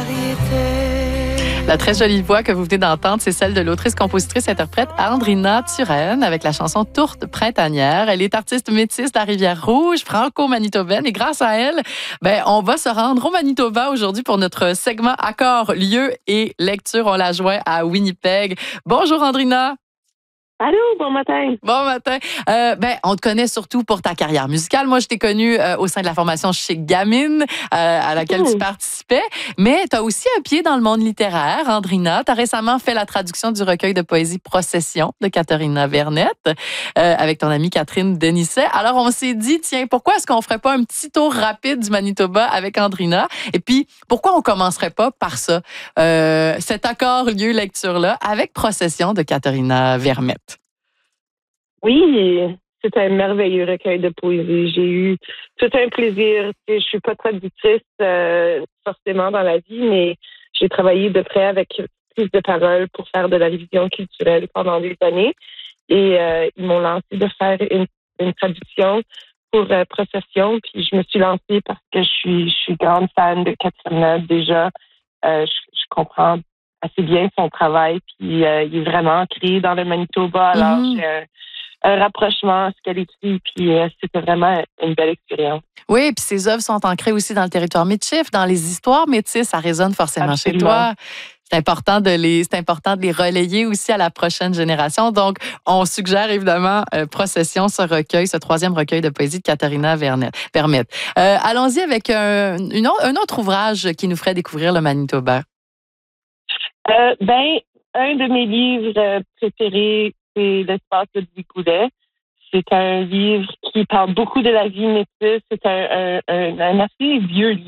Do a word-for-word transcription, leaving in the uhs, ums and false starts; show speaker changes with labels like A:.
A: La très jolie voix que vous venez d'entendre, c'est celle de l'autrice-compositrice-interprète Andrina Turenne avec la chanson Tourte printanière. Elle est artiste métisse de la Rivière-Rouge, franco-manitobaine, et grâce à elle, ben, on va se rendre au Manitoba aujourd'hui pour notre segment Accords, lieux et lecture. On la joint à Winnipeg. Bonjour Andrina.
B: Allô, bon matin.
A: Bon matin. Euh, ben, on te connaît surtout pour ta carrière musicale. Moi, je t'ai connue euh, au sein de la formation Chez Gamine, euh, à laquelle mmh. tu participais. Mais tu as aussi un pied dans le monde littéraire, Andrina. Tu as récemment fait la traduction du recueil de poésie Procession de Catharina Vernet euh, avec ton amie Catherine Denisset. Alors, on s'est dit, tiens, pourquoi est-ce qu'on ferait pas un petit tour rapide du Manitoba avec Andrina? Et puis, pourquoi on commencerait pas par ça, euh, cet accord lieu-lecture-là avec Procession de Catharina Vernet?
B: Oui, c'est un merveilleux recueil de poésie. J'ai eu tout un plaisir. Je suis pas traductrice euh, forcément dans la vie, mais j'ai travaillé de près avec Prise de parole pour faire de la révision culturelle pendant des années. Et euh, ils m'ont lancé de faire une, une traduction pour euh, Procession. Puis je me suis lancée parce que je suis, je suis grande fan de Catherine déjà. Euh, je, je comprends assez bien son travail. Puis euh, il est vraiment ancré dans le Manitoba. Alors, mm-hmm. j'ai un, un rapprochement à ce qu'elle écrit, puis euh, c'était vraiment une belle expérience.
A: Oui, puis ses œuvres sont ancrées aussi dans le territoire métis, dans les histoires métisses, ça résonne forcément Absolument. Chez toi. C'est important de les, c'est important de les relayer aussi à la prochaine génération. Donc, on suggère évidemment euh, Procession, ce recueil, ce troisième recueil de poésie de Catharina Vernet. Vernet. Euh, allons-y avec un, une, un autre ouvrage qui nous ferait découvrir le Manitoba.
B: Euh, ben, un de mes livres préférés, c'est L'espace de Goulet. C'est un livre qui parle beaucoup de la vie métisse. C'est un, un, un, un assez vieux livre.